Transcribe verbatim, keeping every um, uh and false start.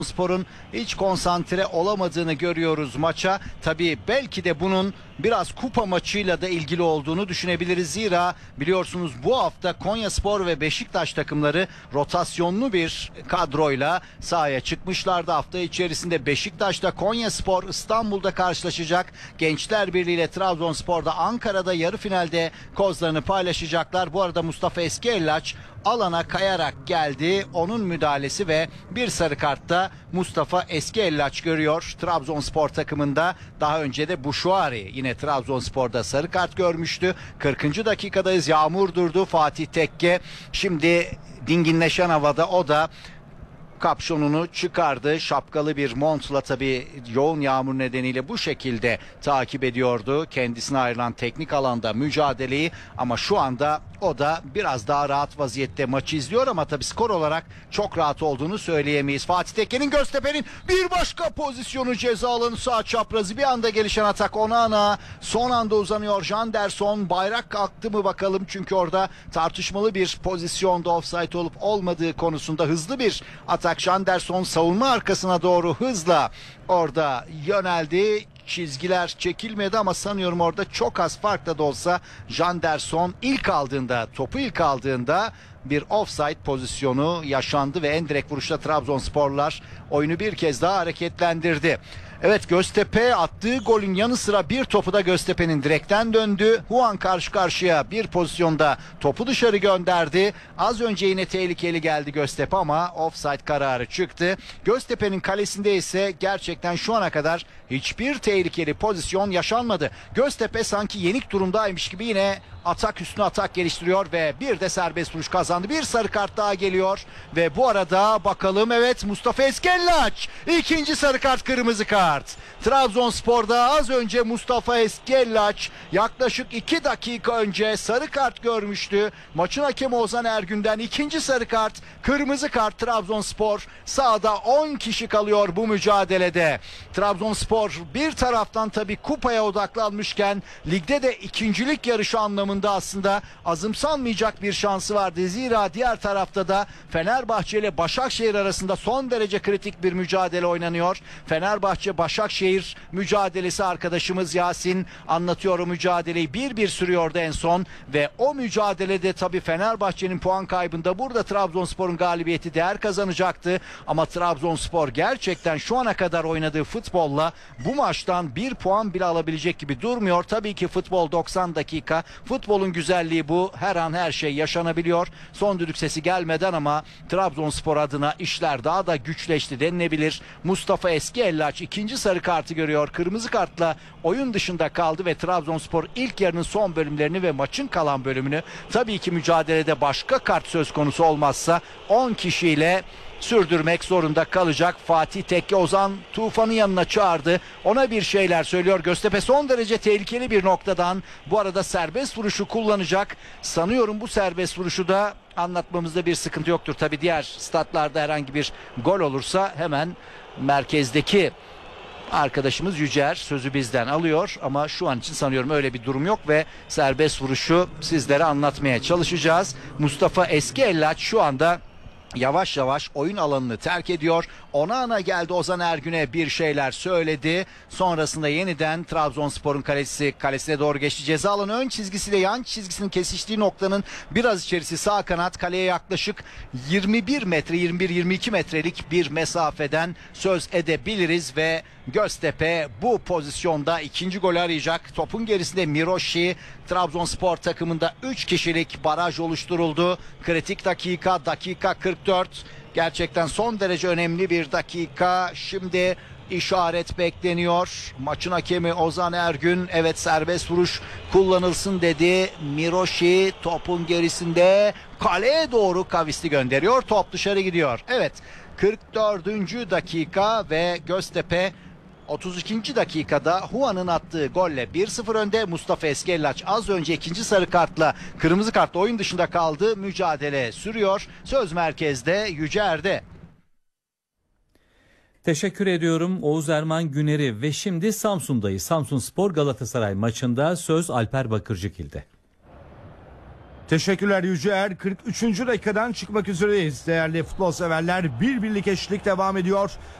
Spor'un hiç konsantre olamadığını görüyoruz maça. Tabii belki de bunun biraz kupa maçıyla da ilgili olduğunu düşünebiliriz. Zira biliyorsunuz bu hafta Konyaspor ve Beşiktaş takımları rotasyonlu bir kadroyla sahaya çıkmışlardı. Hafta içerisinde Beşiktaş'ta Konyaspor İstanbul'da karşılaşacak. Gençler Birliği ile Trabzonspor'da Ankara'da yarı finalde kozlarını paylaşacaklar. Bu arada Mustafa Eskellaç alana kayarak geldi. Onun müdahalesi ve bir sarı kartta Mustafa Eskellaç görüyor. Trabzonspor takımında daha önce de Buşuari yine Trabzonspor'da sarı kart görmüştü. kırkıncı dakikadayız. Yağmur durdu. Fatih Tekke şimdi dinginleşen havada o da kapşonunu çıkardı. Şapkalı bir montla tabii yoğun yağmur nedeniyle bu şekilde takip ediyordu. Kendisine ayrılan teknik alanda mücadeleyi ama şu anda o da biraz daha rahat vaziyette maçı izliyor ama tabii skor olarak çok rahat olduğunu söyleyemeyiz. Fatih Tekke'nin, Göztepe'nin bir başka pozisyonu, ceza alanı sağ çaprazı, bir anda gelişen atak Onana son anda uzanıyor. Janderson, bayrak kalktı mı bakalım, çünkü orada tartışmalı bir pozisyonda offside olup olmadığı konusunda hızlı bir atak. Janderson savunma arkasına doğru hızla orada yöneldi. Çizgiler çekilmedi ama sanıyorum orada çok az farkla da olsa Janderson ilk aldığında, topu ilk aldığında bir offside pozisyonu yaşandı ve en direkt vuruşta Trabzonsporlar oyunu bir kez daha hareketlendirdi. Evet, Göztepe attığı golün yanı sıra bir topu da Göztepe'nin direkten döndü. Huan karşı karşıya bir pozisyonda topu dışarı gönderdi. Az önce yine tehlikeli geldi Göztepe ama offside kararı çıktı. Göztepe'nin kalesinde ise gerçekten şu ana kadar hiçbir tehlikeli pozisyon yaşanmadı. Göztepe sanki yenik durumdaymış gibi yine atak üstüne atak geliştiriyor ve bir de serbest vuruş kazandı. Bir sarı kart daha geliyor ve bu arada bakalım, evet, Mustafa Eskellaç ikinci sarı kart, kırmızı kart. Trabzonspor'da az önce Mustafa Eskellaç yaklaşık iki dakika önce sarı kart görmüştü. Maçın hakemi Ozan Ergün'den ikinci sarı kart, kırmızı kart. Trabzonspor sahada on kişi kalıyor bu mücadelede. Trabzonspor bir taraftan tabii kupaya odaklanmışken ligde de ikincilik yarışı anlamında aslında azımsanmayacak bir şansı vardı. Zira diğer tarafta da Fenerbahçe ile Başakşehir arasında son derece kritik bir mücadele oynanıyor. Fenerbahçe Başakşehir mücadelesi, arkadaşımız Yasin anlatıyor o mücadeleyi. bir bir sürüyordu en son ve o mücadelede tabii Fenerbahçe'nin puan kaybında burada Trabzonspor'un galibiyeti değer kazanacaktı. Ama Trabzonspor gerçekten şu ana kadar oynadığı futbolla bu maçtan bir puan bile alabilecek gibi durmuyor. Tabii ki futbol doksan dakika. Futbolun güzelliği bu. Her an her şey yaşanabiliyor. Son düdük sesi gelmeden ama Trabzonspor adına işler daha da güçleşti denilebilir. Mustafa Eskellaç ikinci sarı kartı görüyor. Kırmızı kartla oyun dışında kaldı ve Trabzonspor ilk yarının son bölümlerini ve maçın kalan bölümünü, tabii ki mücadelede başka kart söz konusu olmazsa on kişiyle sürdürmek zorunda kalacak. Fatih Tekke Ozan Tufan'ın yanına çağırdı. Ona bir şeyler söylüyor. Göztepe son derece tehlikeli bir noktadan bu arada serbest vuruşu kullanacak. Sanıyorum bu serbest vuruşu da anlatmamızda bir sıkıntı yoktur. Tabii diğer statlarda herhangi bir gol olursa hemen merkezdeki arkadaşımız Yücer sözü bizden alıyor ama şu an için sanıyorum öyle bir durum yok ve serbest vuruşu sizlere anlatmaya çalışacağız. Mustafa Eskellaç şu anda yavaş yavaş oyun alanını terk ediyor. Onana geldi, Ozan Ergün'e bir şeyler söyledi. Sonrasında yeniden Trabzonspor'un kalesi kalesine doğru geçti. Ceza alanı ön çizgisiyle yan çizgisinin kesiştiği noktanın biraz içerisi sağ kanat, kaleye yaklaşık yirmi bir metre, yirmi bir yirmi iki metrelik bir mesafeden söz edebiliriz ve Göztepe bu pozisyonda ikinci gol arayacak. Topun gerisinde Miroshi. Trabzonspor takımında üç kişilik baraj oluşturuldu. Kritik dakika, dakika kırk dört. Gerçekten son derece önemli bir dakika. Şimdi işaret bekleniyor. Maçın hakemi Ozan Ergün, evet, serbest vuruş kullanılsın dedi. Miroshi topun gerisinde kaleye doğru kavisli gönderiyor. Top dışarı gidiyor. Evet, kırk dördüncü dakika ve Göztepe otuz ikinci dakikada Huan'ın attığı golle bir sıfır önde. Mustafa Eskellaç az önce ikinci sarı kartla, kırmızı kartla oyun dışında kaldı. Mücadele sürüyor. Söz merkezde Yücer'de. Teşekkür ediyorum Oğuz Erman Güner'i ve şimdi Samsun'dayız. Samsunspor Galatasaray maçında söz Alper Bakırcıgil'de. Teşekkürler Yüce. kırk üçüncü dakikadan çıkmak üzereyiz. Değerli futbol severler, bir birlik eşlik devam ediyor.